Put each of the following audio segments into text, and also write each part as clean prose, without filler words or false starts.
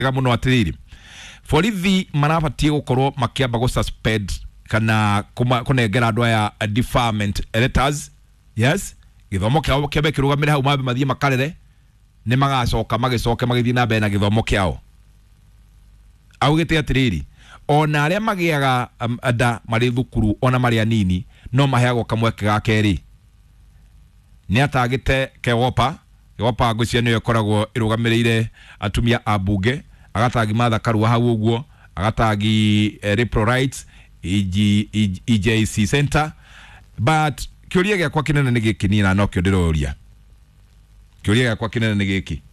muno atiriri borithi marabatie gukorwo makiamba go suspend kana kunengera andu aya deferment letters. Yes, githomo kiao kiabe kirugamire hau mabe mathie makarere ni magacoka magicoke magithii na mbere na githomo kiao. Augite atiriri ona aria magiaga ada mari thukuru ona mari anini no maheagwo kamweke ga keri. Ni atagite kewopa ngucia niyo ikoragwo irugamirire atumia abunge, agatagi Martha Karua hau uguo, agatagi Repro Rights EJC Center. But kiuria giakwa kinene ni giki ni na no kio ndiroria. Kiuria giakwa kinene ni giki.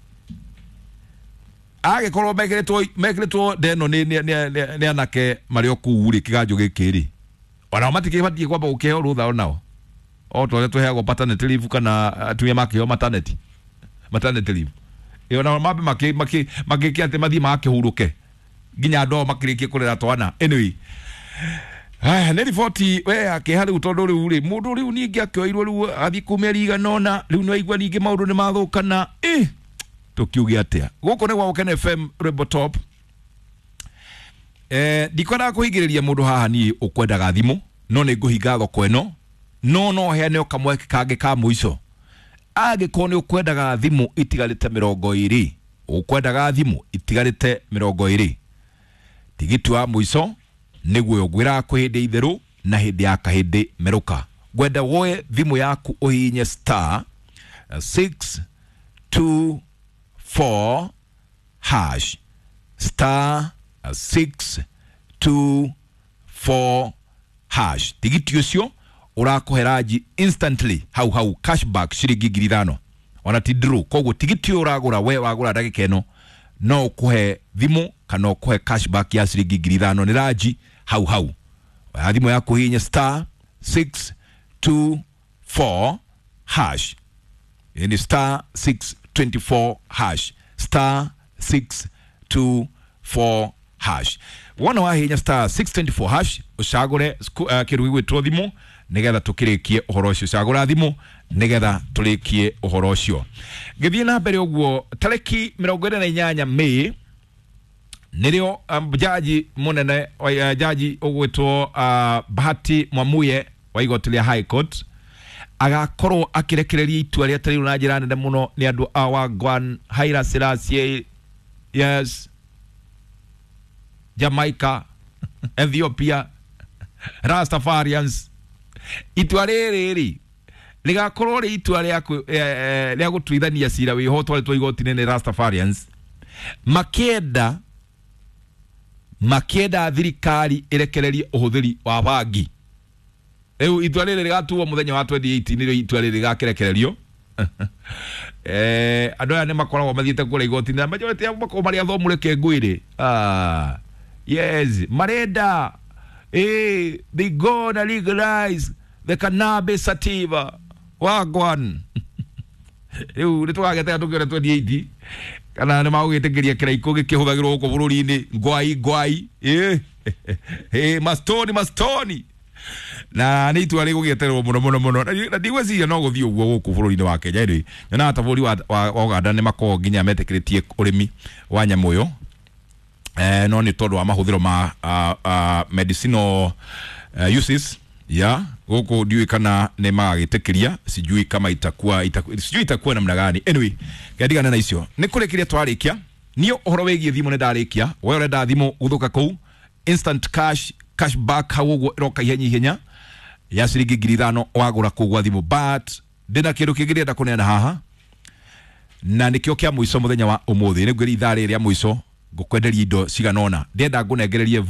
Age korwo mekiretwo deno ni anake mari okuuri kiganjo gikiri. Ona matikibati kwamba ukeo rutha onao. O tole tuheagwo paternity leave kana atumia makio maternity leave. Ona mabe makiki ate mathi makihuruke. Ginya ndo makirikie kurera twana. Anyway, ne riboti we akihari utondo riu ri mundu riu ningi akioirwo riu athi kumeriga nona riu no igwa ningi maundu ni mathukana tukiugia atia guko ne gwa Ken FM Rebotop. Dikora kuhigiriria mundu haha ni ukwendaga thimu no ni nguhinga thoko eno no heane okamweke kage ka muico agikone ukwendaga thimu itigarite 20 ukwendaga thimu itigarite 20 tigiti wa muico niguo ngwira kuhinde itheru na hindi ya kahindi meruka gwenda woe thimu yaku uhinye star 624 hash star 624 hash tigiti ucio urakoheraji instantly hau cashback shiringi 5,000 ona tidru koguo tigiti uragura we wagura ndagika eno no ukuhe thimu kana ukuhe cashback ya shiringi 5,000 ni raji hau thimu yako hinya star 624 hash ni star 624 hash star 624 hash wana wa hinya star 624 hash ushagure kirugi gwitwo thimu nigetha tukirikie uhoro ucio ushagura thimu nigetha turikie uhoro ucio githie na mbere uguo tariki 28 Mei nirio jaji munene jaji ugwitwo Bahati Mwamuye wa igoti ria High Court agakorwo akirekereria itua ria tariu na njira nene muno ni andu a Wagwan Haile Selassie. Yes, Jamaica, Ethiopia, Rastafarians. Itua riri ligakorwo ri itua ria gutuithania cira wi ho twari igoti nene Rastafarians makienda thirikari irekererie uhuthiri wa bangi. Riu itua riri rigatuo muthenya wa 28 nirio itua riri rigakirekererio. Andu aya ni makoragwo mathiete kura igoti na majority ya mako mari athomureke ngwire. Yes, marenda they gonna legalize the cannabis sativa. Wagwan. Riu nitwagete tukire 28 kana ni maugitegeria kiraiko gikihuthagirwo guko bururi-ini ngwai mastoni na ni itua rigugeterwo muno na ndigweciria no guthii uguo guku bururi-ini wa Kenya ri na ta bururi wa Uganda ni mako nginya metekiritie urimi wa nyamu uyo no ni tondu wa mahuthiro ma medicinal uses guku ndiui kana ne magagitekiria sijui kama itakuwa namna gani. Anyway, gadigana na icio ni kurekiria twarikia niyo uhoro wegie thimu ne ndarikia we urenda thimu guthuka kou instant cashback hauguo iroka ihenya ya shiringi 5,000 wagura kugwa thimu. But ndina kindu kingirenda kuneana haha na nikio kia muico muthenya wa umuthi ni gwiri ithari ria muico ngukwenderia indo ciganona ndenda ngunengererie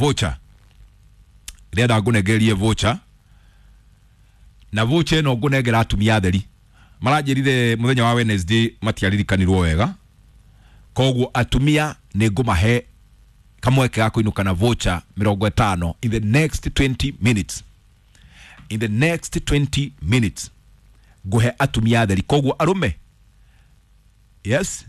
voucher na voucher no ngunengera atumia atheri maranjirire muthenya wa Wednesday matiaririkanirwo wega koguo atumia ni ngumahe kamweke ga kuinuka na voucher 50 in the next 20 minutes nguhe atumia atheri koguo arume. Yes,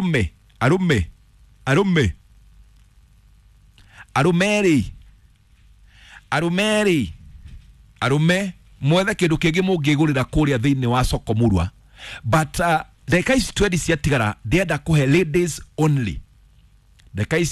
arume mwethe kindu kingi mungigurira kuria thiini wa soko murwa. But like I said, siatigara ndienda kuhe ladies only ndeka